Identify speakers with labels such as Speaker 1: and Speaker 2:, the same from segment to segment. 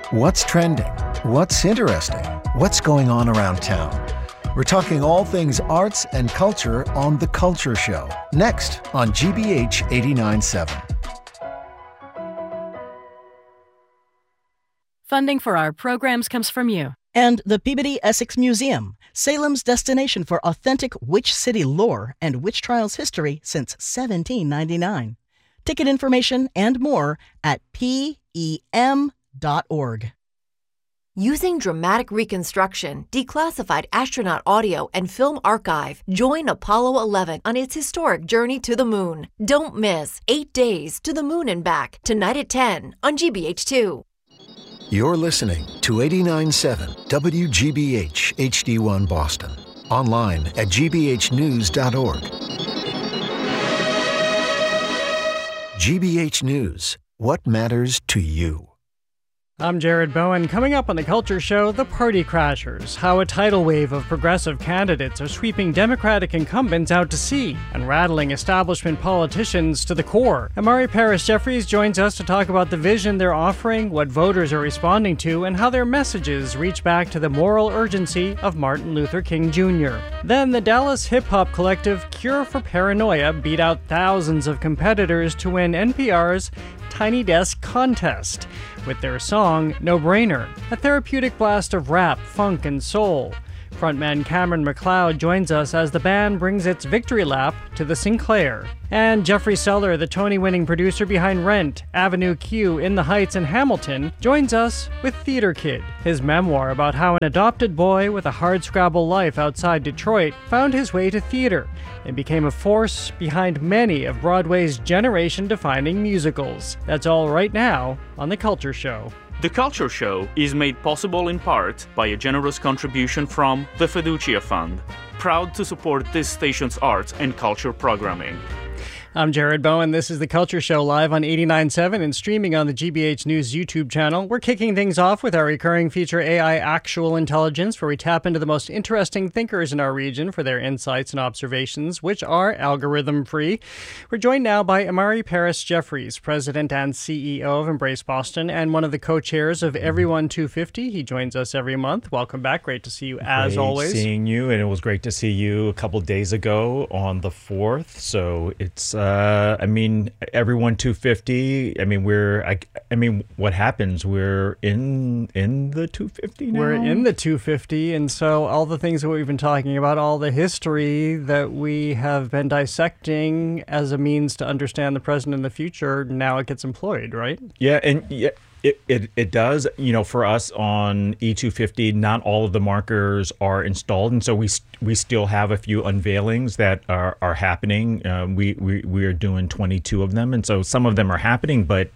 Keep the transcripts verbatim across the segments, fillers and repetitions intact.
Speaker 1: What's trending? What's interesting? What's going on around town? We're talking all things arts and culture on The Culture Show, next on G B H eighty-nine point seven.
Speaker 2: Funding for our programs comes from you.
Speaker 3: And the Peabody Essex Museum, Salem's destination for authentic witch city lore and witch trials history since seventeen ninety-nine. Ticket information and more at P E M dot org.
Speaker 4: Using dramatic reconstruction, declassified astronaut audio, and film archive, join Apollo eleven on its historic journey to the moon. Don't miss Eight Days to the Moon and Back, tonight at ten on G B H two.
Speaker 1: You're listening to eighty-nine point seven W G B H H D one Boston. Online at G B H news dot org. G B H News. What matters to you?
Speaker 5: I'm Jared Bowen. Coming up on The Culture Show, the Party Crashers, how a tidal wave of progressive candidates are sweeping Democratic incumbents out to sea and rattling establishment politicians to the core. Amari Parris Jeffries joins us to talk about the vision they're offering, what voters are responding to, and how their messages reach back to the moral urgency of Martin Luther King Junior Then the Dallas hip-hop collective Cure for Paranoia beat out thousands of competitors to win N P R's Tiny Desk Contest with their song No Brainer, a therapeutic blast of rap, funk, and soul. Frontman Cameron McLeod joins us as the band brings its victory lap to the Sinclair. And Jeffrey Seller, the Tony-winning producer behind Rent, Avenue Q, In the Heights, and Hamilton, joins us with Theater Kid, his memoir about how an adopted boy with a hardscrabble life outside Detroit found his way to theater and became a force behind many of Broadway's generation-defining musicals. That's all right now on The Culture Show.
Speaker 6: The Culture Show is made possible in part by a generous contribution from the Fiducia Fund, proud to support this station's arts and culture programming.
Speaker 5: I'm Jared Bowen. This is The Culture Show live on eighty-nine point seven and streaming on the G B H News YouTube channel. We're kicking things off with our recurring feature A I Actual Intelligence, where we tap into the most interesting thinkers in our region for their insights and observations, which are algorithm-free. We're joined now by Amari Parris Jeffries, President and C E O of Embrace Boston and one of the co-chairs of Everyone two fifty. He joins us every month. Welcome back. Great to see you as
Speaker 7: great
Speaker 5: always.
Speaker 7: Seeing you, and it was great to see you a couple days ago on the fourth. So it's Uh, I mean, Everyone two fifty. I mean, we're. I, I mean, what happens? We're in in the two fifty now.
Speaker 5: We're in the two fifty, and so all the things that we've been talking about, all the history that we have been dissecting as a means to understand the present and the future, now it gets employed, right?
Speaker 7: Yeah, and yeah. It, it it does. You know, for us on E two fifty, not all of the markers are installed, and so we we still have a few unveilings that are are happening. Uh, we we we are doing twenty-two of them, and so some of them are happening, but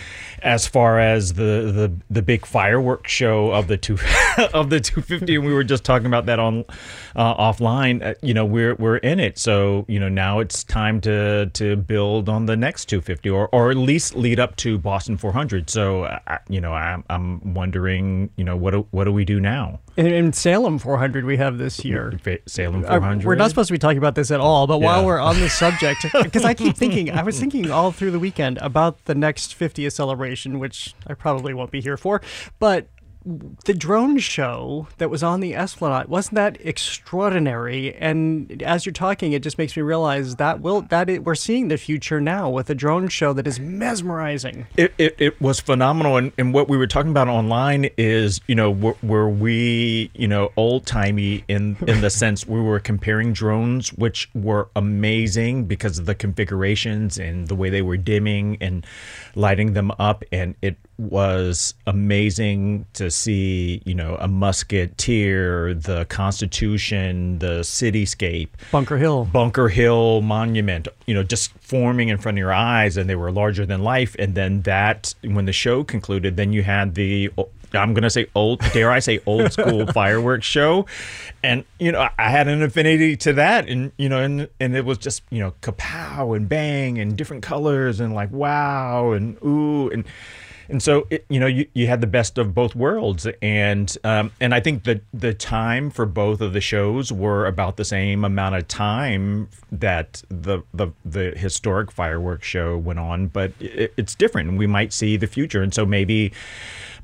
Speaker 7: as far as the, the, the big fireworks show of the two of the two fifty, and we were just talking about that on uh, offline. Uh, you know, we're we're in it, so you know now it's time to to build on the next two fifty, or or at least lead up to Boston four hundred. So uh, you know, I'm I'm wondering, you know, what do, what do we do now?
Speaker 5: In, in Salem four hundred, we have this year.
Speaker 7: Salem four hundred.
Speaker 5: Uh, we're not supposed to be talking about this at all, but
Speaker 7: yeah.
Speaker 5: while we're on this subject, because I keep thinking, I was thinking all through the weekend about the next fiftieth celebration, which I probably won't be here for, but the drone show that was on the Esplanade, wasn't that extraordinary? And as you're talking, it just makes me realize that will that it, we're seeing the future now with a drone show that is mesmerizing.
Speaker 7: It it, it was phenomenal, and, and what we were talking about online is, you know, were, were we, you know, old timey in in the sense we were comparing drones, which were amazing because of the configurations and the way they were dimming and lighting them up, and it was amazing to see, you know, a musketeer, the Constitution, the cityscape,
Speaker 5: Bunker Hill,
Speaker 7: Bunker Hill Monument, you know, just forming in front of your eyes, and they were larger than life. And then that, when the show concluded, then you had the, I'm going to say old, dare I say old school fireworks show. And, you know, I had an affinity to that, and, you know, and, and it was just, you know, kapow and bang and different colors and like, wow and ooh. And, And so, it, you know, you, you had the best of both worlds. And um, and I think that the time for both of the shows were about the same amount of time that the the, the historic fireworks show went on. But it, it's different. We might see the future. And so maybe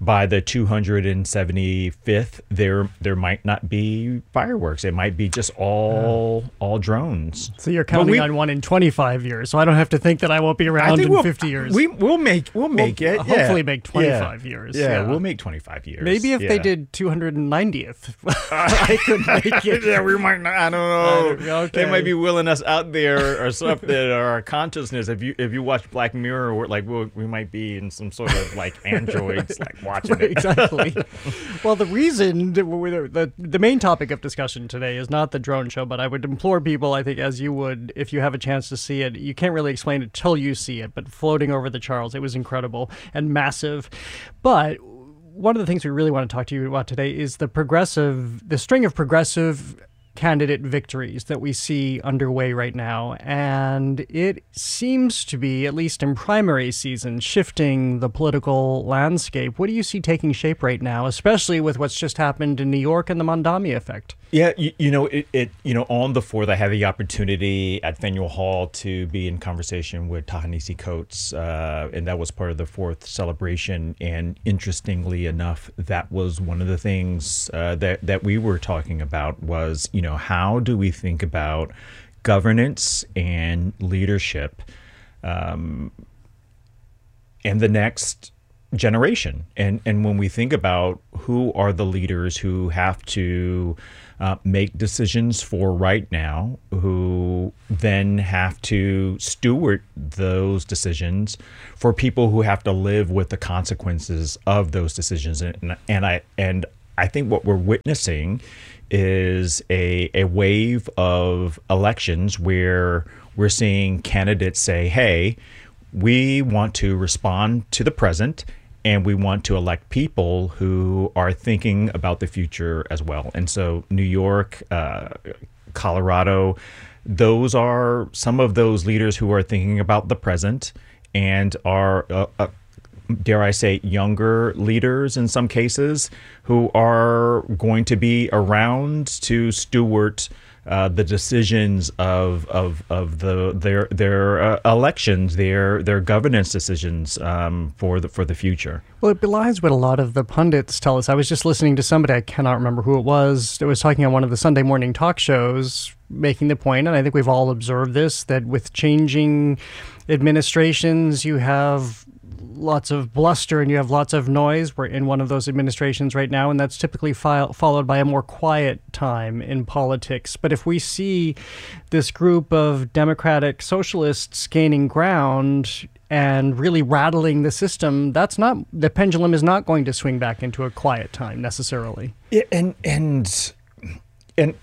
Speaker 7: by the two hundred seventy-fifth, there there might not be fireworks. It might be just all uh, all drones.
Speaker 5: So you're counting we, on one in twenty-five years. So I don't have to think that I won't be around in
Speaker 7: we'll,
Speaker 5: fifty years.
Speaker 7: We we'll make we'll make
Speaker 5: we'll
Speaker 7: it.
Speaker 5: Hopefully,
Speaker 7: yeah.
Speaker 5: make twenty-five
Speaker 7: yeah.
Speaker 5: years.
Speaker 7: Yeah,
Speaker 5: yeah,
Speaker 7: we'll make twenty-five years.
Speaker 5: Maybe if
Speaker 7: yeah.
Speaker 5: they did two hundred ninetieth, I could make it.
Speaker 7: Yeah, we might not. I don't know.
Speaker 5: I don't, okay.
Speaker 7: They might be willing us out there or something, or our consciousness. If you if you watch Black Mirror, we're like we'll, we might be in some sort of like androids, like watching
Speaker 5: right,
Speaker 7: it.
Speaker 5: Exactly. Well, the reason that we're, the the main topic of discussion today is not the drone show, but I would implore people, I think, as you would, if you have a chance to see it, you can't really explain it till you see it. But floating over the Charles, it was incredible and massive. But one of the things we really want to talk to you about today is the progressive, the string of progressive candidate victories that we see underway right now. And it seems to be, at least in primary season, shifting the political landscape. What do you see taking shape right now, especially with what's just happened in New York and the Mondami effect?
Speaker 7: Yeah, you, you know, it, it, you know, on the fourth, I had the opportunity at Faneuil Hall to be in conversation with Ta-Nehisi Coates, uh, and that was part of the fourth celebration. And interestingly enough, that was one of the things uh, that, that we were talking about was, you know, how do we think about governance and leadership um, and the next generation? And, and when we think about who are the leaders who have to Uh, make decisions for right now, who then have to steward those decisions for people who have to live with the consequences of those decisions. And, and I and I think what we're witnessing is a a wave of elections where we're seeing candidates say, "Hey, we want to respond to the present, and we want to elect people who are thinking about the future as well." And so New York, uh, Colorado, those are some of those leaders who are thinking about the present and are, uh, uh, dare I say, younger leaders in some cases who are going to be around to steward Uh, the decisions of of of the their their uh, elections, their their governance decisions um, for the for the future.
Speaker 5: Well, it belies what a lot of the pundits tell us. I was just listening to somebody, I cannot remember who it was, that was talking on one of the Sunday morning talk shows, making the point, and I think we've all observed this, that with changing administrations, you have lots of bluster and you have lots of noise. We're in one of those administrations right now, and that's typically fo- followed by a more quiet time in politics. But if we see this group of democratic socialists gaining ground and really rattling the system, that's not, the pendulum is not going to swing back into a quiet time necessarily.
Speaker 7: Yeah, and and and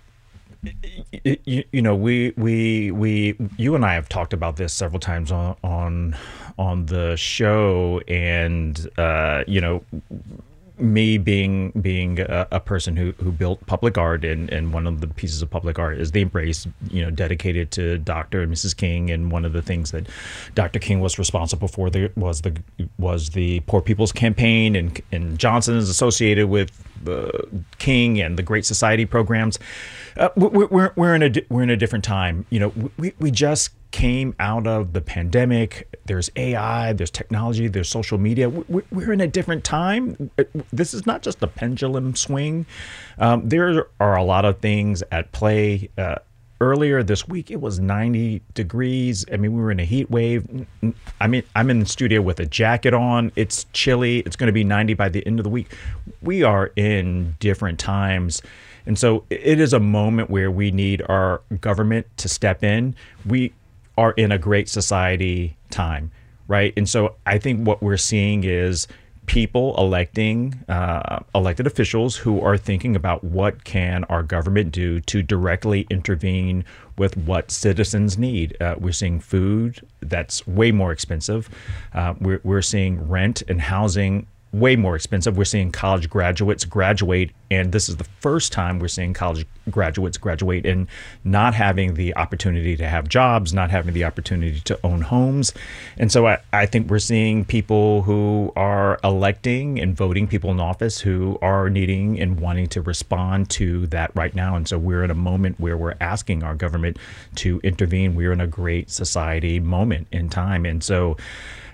Speaker 7: you, you know, we we we you and I have talked about this several times on on on the show, and uh, you know, me being being a, a person who, who built public art, and, and one of the pieces of public art is the Embrace, you know, dedicated to Doctor and Missus King, and one of the things that Doctor King was responsible for the, was the was the Poor People's Campaign, and and Johnson is associated with the King and the Great Society programs. Uh, we're, we're we're in a we're in a different time. You know, we we just came out of the pandemic. There's A I, there's technology, there's social media. We're in a different time. This is not just a pendulum swing. Um, there are a lot of things at play. Uh, earlier this week, it was ninety degrees. I mean, we were in a heat wave. I mean, I'm in the studio with a jacket on. It's chilly. It's going to be ninety by the end of the week. We are in different times. And so it is a moment where we need our government to step in. We are in a great society time, right? And so I think what we're seeing is people electing uh, elected officials who are thinking about what can our government do to directly intervene with what citizens need. Uh, we're seeing food that's way more expensive. Uh, we're, we're seeing rent and housing way more expensive. We're seeing college graduates graduate, and this is the first time we're seeing college graduates graduate and not having the opportunity to have jobs, not having the opportunity to own homes. And so I, I think we're seeing people who are electing and voting people in office who are needing and wanting to respond to that right now. And so we're in a moment where we're asking our government to intervene. We're in a great society moment in time. And so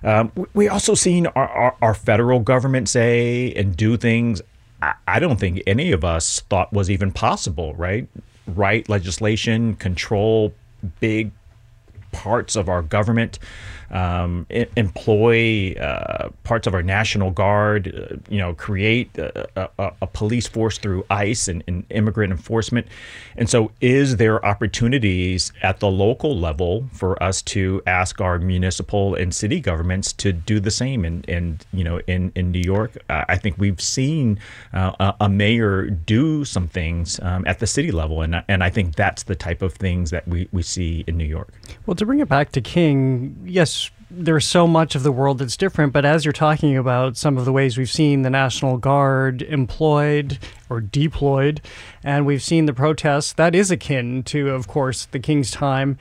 Speaker 7: Um, we also seen our, our, our federal government say and do things I, I don't think any of us thought was even possible, right? Write legislation, control big parts of our government, um, e- employ uh, parts of our National Guard, uh, you know, create a, a, a police force through ICE and, and immigrant enforcement. And so is there opportunities at the local level for us to ask our municipal and city governments to do the same? And, and you know, in, in New York, uh, I think we've seen uh, a, a mayor do some things um, at the city level. And, and I think that's the type of things that we, we see in New York.
Speaker 5: Well, to bring it back to King, yes, there's so much of the world that's different, but as you're talking about some of the ways we've seen the National Guard employed or deployed, and we've seen the protests, that is akin to, of course, the King's time.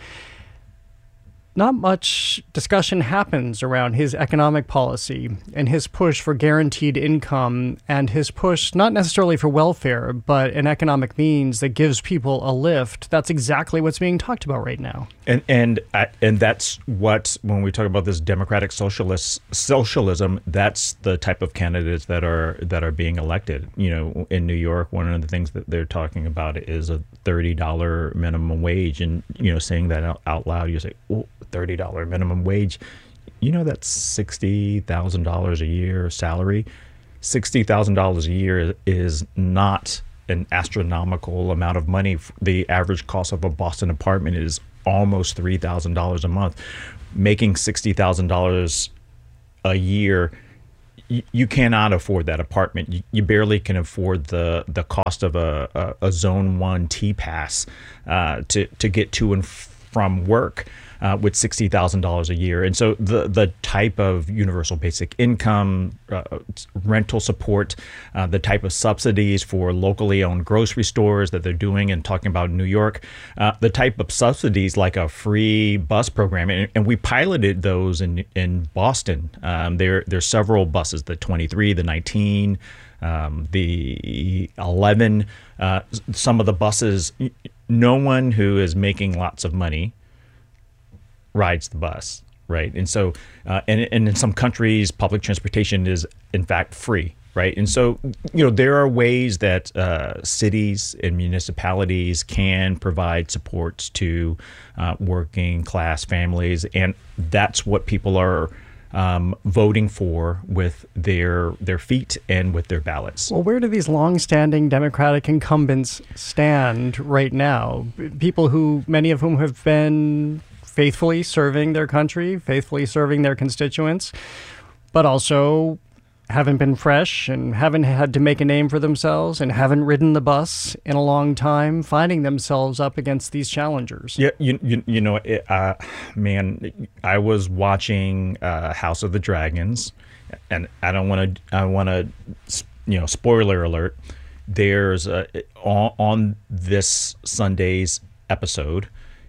Speaker 5: Not much discussion happens around his economic policy and his push for guaranteed income and his push not necessarily for welfare, but an economic means that gives people a lift. That's exactly what's being talked about right now.
Speaker 7: And and uh, and that's what, when we talk about this democratic socialist socialism, that's the type of candidates that are that are being elected. You know, in New York, one of the things that they're talking about is a thirty dollars minimum wage, and you know, saying that out, out loud, you say, well, thirty dollars minimum wage, you know, that's sixty thousand dollars a year salary. sixty thousand dollars a year is not an astronomical amount of money. The average cost of a Boston apartment is almost three thousand dollars a month. Making sixty thousand dollars a year, y- you cannot afford that apartment. You, you barely can afford the, the cost of a, a, a Zone one T-Pass uh, to, to get to and from work. Uh, with sixty thousand dollars a year. And so the the type of universal basic income, uh, rental support, uh, the type of subsidies for locally owned grocery stores that they're doing and talking about in New York, uh, the type of subsidies like a free bus program. And, and we piloted those in in Boston. Um, there There's several buses, the twenty-three, the nineteen, um, the eleven. Uh, some of the buses, no one who is making lots of money rides the bus, right? And so, uh, and, and in some countries, public transportation is in fact free, right? And so, you know, there are ways that uh, cities and municipalities can provide supports to uh, working class families, and that's what people are um, voting for with their their feet and with their ballots.
Speaker 5: Well, where do these long-standing Democratic incumbents stand right now? People who, many of whom have been faithfully serving their country, faithfully serving their constituents, but also haven't been fresh and haven't had to make a name for themselves and haven't ridden the bus in a long time, finding themselves up against these challengers.
Speaker 7: Yeah, you you, you know, it, uh, man, I was watching uh, House of the Dragons, and I don't want to, I want to, you know, spoiler alert. There's a, on, on this Sunday's episode,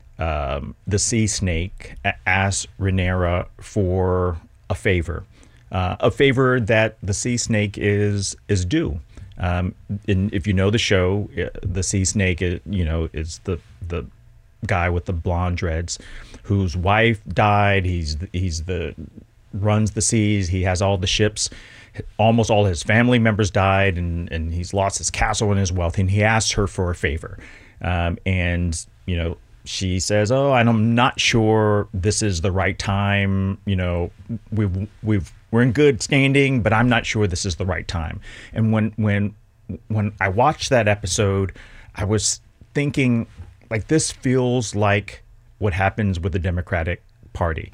Speaker 7: Um, the sea snake asks Rhaenyra for a favor, uh, a favor that the sea snake is is due. Um, and if you know the show, the sea snake, you know, is the the guy with the blonde dreads, whose wife died. He's he's the runs the seas. He has all the ships. Almost all his family members died, and and he's lost his castle and his wealth. And he asks her for a favor, um, and you know. She says, "Oh, and I'm not sure this is the right time. You know, we've we've we're in good standing, but I'm not sure this is the right time." And when when when I watched that episode, I was thinking, like, this feels like what happens with the Democratic Party.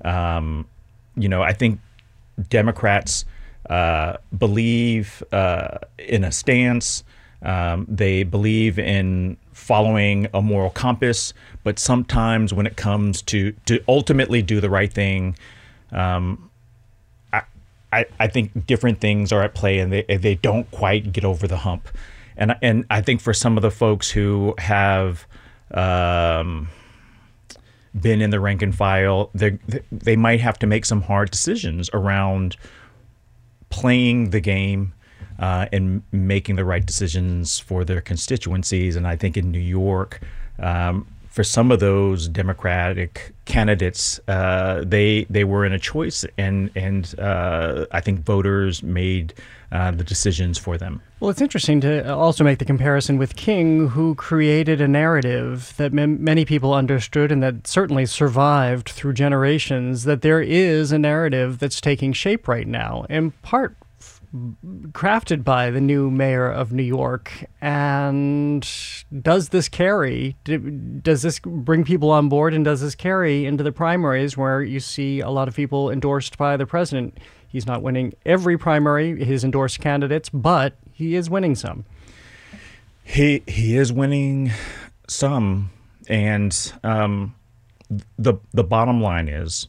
Speaker 7: Um, you know, I think Democrats uh, believe uh, in a stance. Um, they believe in following a moral compass, but sometimes when it comes to, to ultimately do the right thing, um, I, I I think different things are at play, and they they don't quite get over the hump. And and I think for some of the folks who have um, been in the rank and file, they they might have to make some hard decisions around playing the game. Uh, and making the right decisions for their constituencies. And I think in New York, um, for some of those Democratic candidates, uh, they they were in a choice, and and uh, I think voters made uh, the decisions for them.
Speaker 5: Well, it's interesting to also make the comparison with King, who created a narrative that m- many people understood and that certainly survived through generations, that there is a narrative that's taking shape right now, in part f- crafted by the new mayor of New York. And does this carry? Does this bring people on board, and does this carry into the primaries where you see a lot of people endorsed by the president? He's not winning every primary, his endorsed candidates, but he is winning some.
Speaker 7: He he is winning some, and um, the the bottom line is,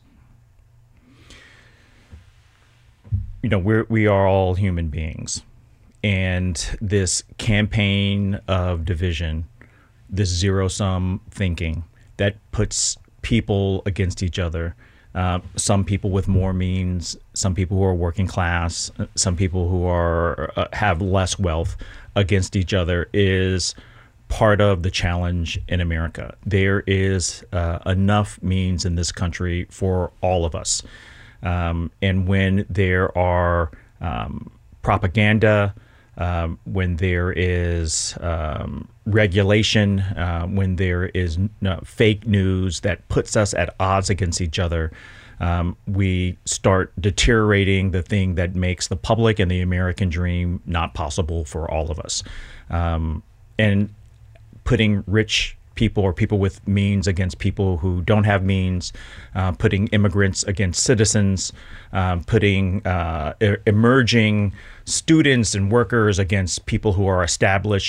Speaker 7: you know, we're we are all human beings, and this campaign of division, this zero sum thinking that puts people against each other. Uh, some people with more means, some people who are working class, some people who are uh, have less wealth against each other is part of the challenge in America. There is uh, enough means in this country for all of us. Um, and when there are um, propaganda, um, when there is um, regulation, uh, when there is uh, fake news that puts us at odds against each other, um, we start deteriorating the thing that makes the public and the American dream not possible for all of us. Um, and putting rich people or people with means against people who don't have means, uh, putting immigrants against citizens, um, putting uh, e- emerging students and workers against people who are established